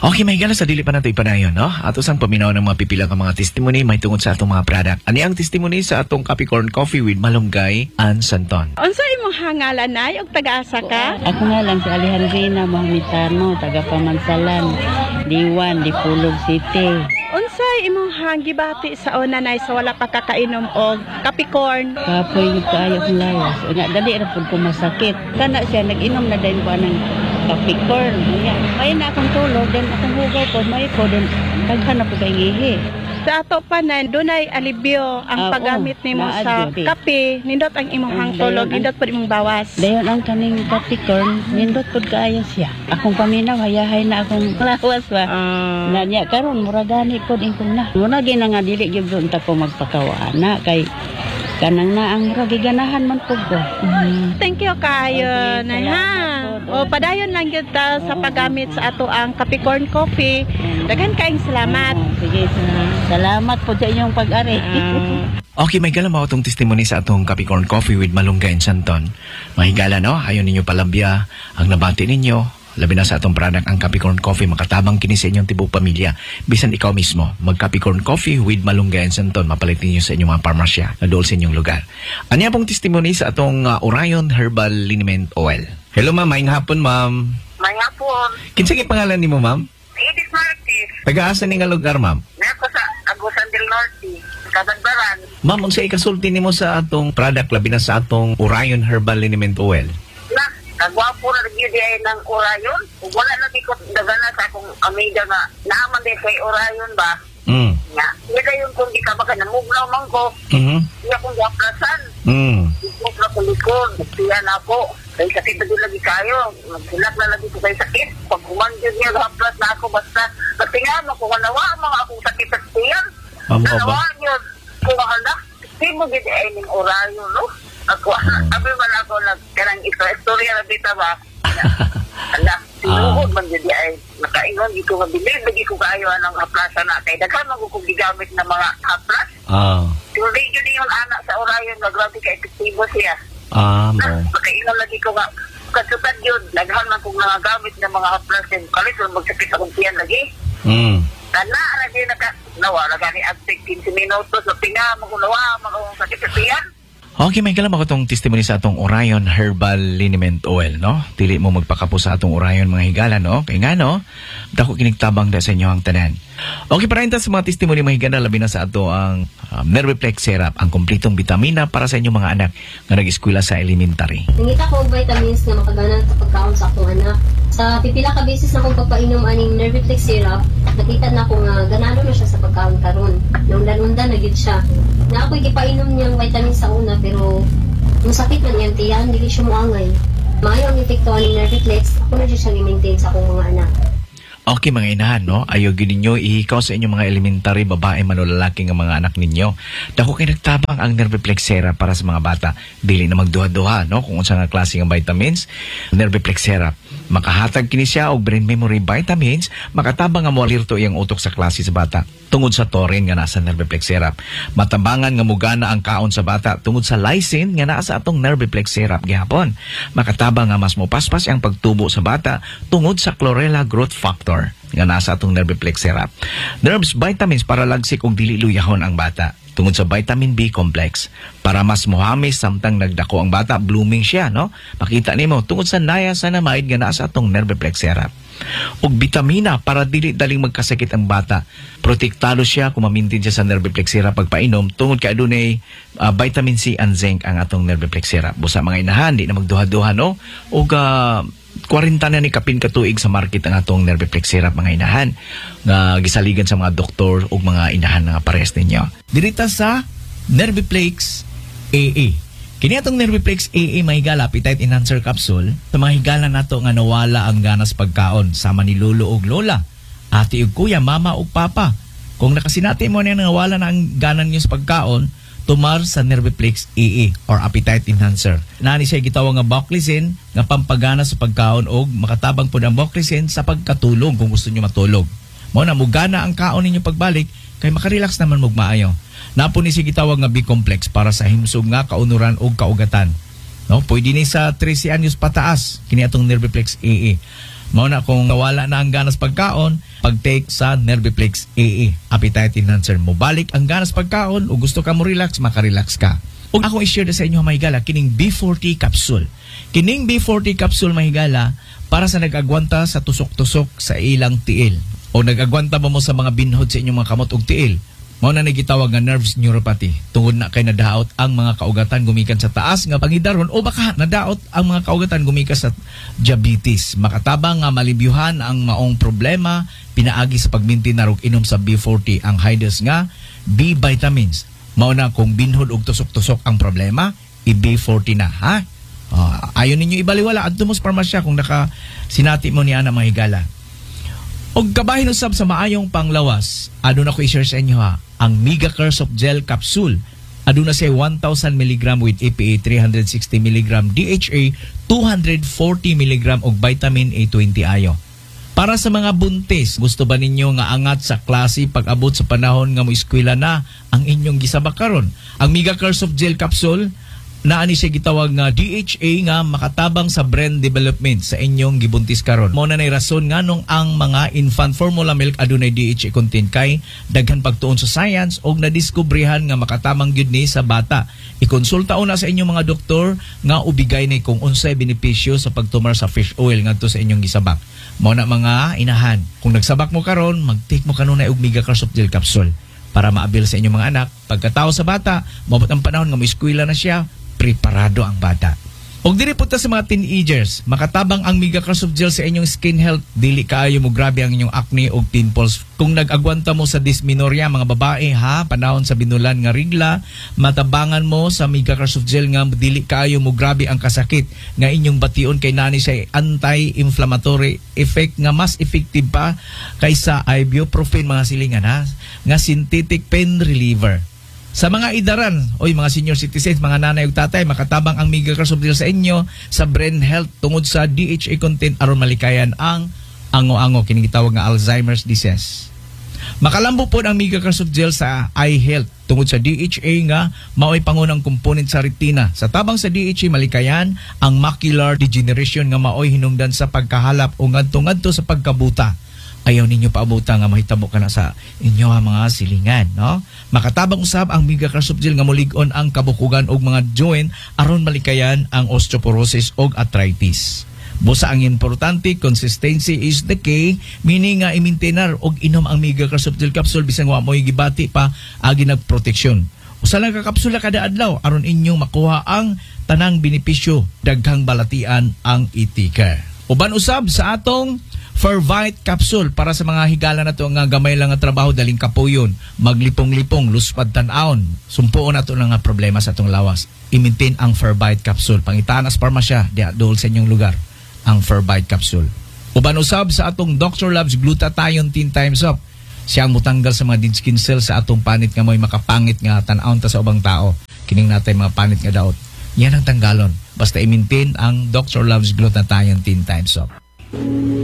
Okay, may gala sa dili pa nato ipanayon, no? Ato sang paminaw ng mga pipila ka mga testimony may tungod sa atong mga product. Ani ang testimony sa atong Capricorn Coffee with Malunggay and Santon. Unsa imong hangalan nay og taga-asa ka? Ako nga lang si Alejandrina Mohamitano, taga Pamansalan, Diwan, Dipulog City. Unsay imong hanggibati sa una nay sa wala pa kakainom og Capricorn? Kapoy yung kaayo kong layas. Nga, dali na po masakit. Kana siya, nag-inom na din ko ng Capricorn. Nga, may na akong tulog, then akong hugaw po, may po, then naghanap po kay ihi. Sa ato pa na dunay alibyo ang paggamit nimo sa kape, nindot ang imong hangtulog, nindot pud imong bawas. Dayon ang kaning Capricorn, nindot pud kaayo siya. Akong paminaw, hayahay na akong lawas ba. Na niya, karon mura gani pud ingkong na. Muna gina nga dili gyud unta ko magpakawana kay kanang na ang mura giganahan man pud ko. Thank you kayo na ha. O padayon lang gyud ta sa paggamit sa ato ang Capricorn Coffee. Daghan kaayong salamat. Sige, salamat po sa inyong pag-ari. Okay, may gala mo itong testimony sa atong Capricorn Coffee with Malunggay and Santon. Mahigala, no? Ayaw ninyo palambya ang nabati ninyo. Labi na sa atong product ang Capricorn Coffee, makatabang kini sa inyong tibok pamilya. Bisan ikaw mismo, mag Capricorn Coffee with Malunggay and Santon, mapalit ninyo sa inyong mga parmasya na dool sa inyong lugar. Ano pong testimony sa atong Orion Herbal Liniment Oil? Hello ma'am, maayong hapon ma'am. Maayong hapon. Kinsa kay pangalan nimo ma'am? Edith Martis. Taga-asa ni nga lugar ma'am? Nako sa Agusan del Norte, Kabadbaran. Ma'am, unsa ikasulti nimo sa atong product labi na sa atong Orion Herbal Liniment Oil? Na, nagwapo na nagyudi ay ng Orion. Wala na di ko dagana sa akong amiga nga naaman din kay Orion ba? Nga, hindi yung kung di ka baka namuglaw man ko. Hindi akong waplasan. Ikot na kong likod. Siya na po. Kaya sakit na din lagi kayo. Magsilap na lagi ko kay sakit. Pag humanggid niya, haplas na ako basta. Katingan mo, kung nawa mga akong sakit sa tiyan. Nawa niyo, kung mahala. Hindi mo gid ay ng Orion, no? Ako, sabi man ako, karang istorya na dito ba? Ala, sinuhod man gid ay nakaingon, di ko mabilib, di ko kaayo ng haplasa na. Kaya daghan man ko gigamit ng mga haplas. Tuloy yun yung anak sa Orion, grabe ka epektibo siya. Pagkainom lagi ko nga, kasutad yun, naghan man kong nagagamit ng mga haplas and kalit, magsakit akong tiyan lagi. Kana, lagi nawala gani agtig 15 minutos, so tingnan mo kung nawa, magkong sakit sa tiyan. Okay, may kalam ako itong testimony sa atong Orion Herbal Liniment Oil, no? Dili mo magpakapo sa atong Orion mga higala, no? Kaya nga, no? Dako kinigtabang da sa inyo ang tanan. Okay, para sa mga testimony mga higala, labi na sa ato ang Nerviplex Syrup, ang kompletong vitamina para sa inyong mga anak na nag-eskwela sa elementary. Nangita ko og vitamins na makaganan sa pagkaon sa akong anak. Sa pipila ka beses na akong pagpainom aning Nerviplex Syrup, nakita na ko nga ganado na siya sa pagkaon karon. Nungdan-undan na gid siya. Na ako'y gipainom niyang vitamins sa una pero nung sakit man niyang tiyan, dili siya muangay. Maayo ang epekto aning Nerviplex, ako na siya i-maintain sa akong mga anak. Okay mga inahan, no? Ayaw gid ninyo ihikaw sa inyong mga elementary, babae man o lalaki nga mga anak ninyo. Dako kay nagtabang ang Nerviplex Syrup para sa mga bata. Dili na magduha-duha, no? Kung unsa nga klase ng vitamins, Nerviplex Syrup. Makahatag kini siya og brain memory vitamins, makatabang nga moalirto iyang utok sa klase sa bata. Tungod sa taurine nga nasa Nerviplex Syrup. Matambangan nga mugana ang kaon sa bata tungod sa lysine nga naa sa atong Nerviplex Syrup gihapon. Makatabang nga mas mopaspas ang pagtubo sa bata tungod sa Chlorella growth factor nga nasa atong Nerviplex Syrup. Nerves vitamins para lagsik og dili luyahon ang bata. Tungod sa vitamin B complex para mas mohamis samtang nagdako ang bata, blooming siya, no? Makita nimo tungod sa niacinamide nga naa sa atong Nerviplex Syrup. Og vitamina para dili daling magkasakit ang bata. Protektado siya kung mamintin siya sa Nerviplex Syrup pagpainom tungod kay adunay vitamin C and zinc ang atong Nerviplex Syrup. Busa mga inahan, di na magduha-duha, no? Og 40 na ni kapin katuig sa market ang atong Nerviplex Syrup mga inahan nga gisaligan sa mga doktor ug mga inahan nga pares ninyo. Dirita sa Nerviplex AA. Kini atong Nerviplex AA mahigala appetite enhancer capsule sa mga higala nato nga nawala ang ganas pagkaon sama ni lolo ug lola, ate ug kuya, mama ug papa. Kung nakasinati mo na nawala na ang ganan niyo sa pagkaon, tumar sa Nerviplex AA or appetite enhancer. Nani siya gitawag nga Boclicin nga pampagana sa pagkaon og makatabang pud ang Boclicin sa pagkatulog kung gusto niyo matulog. Mao na mugana ang kaon ninyo pagbalik kay makarelax naman mug maayo. Napo ni siya gitawag nga B-complex para sa himsog nga kaunuran og kaugatan. No, pwede ni sa 13 anyos pataas kini atong Nerviplex AA. Mao na kung nawala na ang ganas pagkaon, pag-take sa Nerviplex AA, appetite enhancer mo. Balik ang ganas pagkaon o gusto ka mo relax, makarelax ka. O akong i-share na sa inyo mahigala, kining B40 capsule. Kining B40 capsule mahigala para sa nag-agwanta sa tusok-tusok sa ilang tiil. O nag-agwanta ba mo sa mga binhod sa inyong mga kamot og tiil. Mao na nagitawag nga nerves neuropathy. Tungod na kay nadaot ang mga kaugatan gumikan sa taas nga pangidaron o baka nadaot ang mga kaugatan gumikan sa diabetes. Makatabang nga malibyuhan ang maong problema pinaagi sa pagmintin na rog inom sa B40 ang high dose nga B vitamins. Mao na kung binhod og tusok-tusok ang problema, i-B40 na ha. Ayon ninyo ibaliwala adto mo sa parmasya kung naka sinati mo ni ana mahigala. Og kabahin usab sa maayong panglawas, aduna ko i-share sa inyo ha, ang Mega Care Soft Gel Capsule. Aduna siya 1,000 mg with EPA, 360 mg DHA, 240 mg og vitamin A20 ayo. Para sa mga buntis, gusto ba ninyo nga angat sa klase pag-abot sa panahon nga mo eskwela na ang inyong gisabak karon? Ang Mega Care Soft Gel Capsule naani siya gitawag nga DHA nga makatabang sa brain development sa inyong gibuntis karon. Mao na nay rason nga nung ang mga infant formula milk adunay DHA content kay daghan pagtuon sa science og nadiskobrehan nga makatamang gyud ni sa bata. Ikonsulta una sa inyong mga doktor nga ubigay ni kung unsay benepisyo sa pagtumar sa fish oil ngadto sa inyong gisabak. Mao na mga inahan, kung nagsabak mo karon, mag-take mo kanunay og Mega Care Soft Gel Capsule para maabil sa inyong mga anak. Pagkatao sa bata, mabot ang panahon nga mo eskwela na siya, preparado ang bata. Og diri punta sa mga teenagers, makatabang ang Mega Care Soft Gel sa inyong skin health, dili kaayo mo grabe ang inyong acne og pimples. Kung nag-agwanta mo sa dysmenorrhea mga babae ha, panahon sa binulan nga rigla, matabangan mo sa Mega Care Soft Gel nga dili kaayo mo grabe ang kasakit nga inyong bation kay nani sa anti-inflammatory effect nga mas effective pa kaysa ibuprofen mga silingan ha, nga synthetic pain reliever. Sa mga idaran, mga senior citizens, mga nanay ug tatay, makatabang ang Mega Care Soft Gel sa inyo sa brain health tungod sa DHA content aron malikayan ang ango-ango kining gitawag nga Alzheimer's disease. Makalambo po ang Mega Care Soft Gel sa eye health tungod sa DHA nga mao'y pangunang component sa retina. Sa tabang sa DHA malikayan ang macular degeneration nga mao'y hinungdan sa pagkahalap o ngadto-ngadto sa pagkabuta. Ayaw ninyo paabuta nga mahitabo ka na sa inyo mga silingan, no? Makatabang usab ang Mega Care Soft Gel nga mulig-on ang kabukugan og mga joint aron malikayan ang osteoporosis og arthritis. Busa ang importante, consistency is the key, meaning nga i-maintainar og inom ang Mega Care Soft Gel Capsule bisan wa mo'y gibati pa agi nagproteksyon. Usa lang ka kapsula kada adlaw aron inyong makuha ang tanang benepisyo, daghang balatian ang itika. Uban usab sa atong Fervite Capsule para sa mga higala na to nga gamay lang nga trabaho daling kapuyon, maglipong-lipong, luspad tan-aon, sumpuon na to nga problema sa atong lawas. I-maintain ang Fervite Capsule. Pangitaan as parmasya, dool sa inyong lugar, ang Fervite Capsule. Uban usab sa atong Dr. Love's Glutathione 10 times up. Siyang mutanggal sa mga dead skin cells sa atong panit nga mo'y makapangit nga tan-aon ta sa ubang tao. Kining natay mga panit nga daot. Yan ang tanggalon. Basta i-maintain ang Dr. Love's Glutathione 10 times up.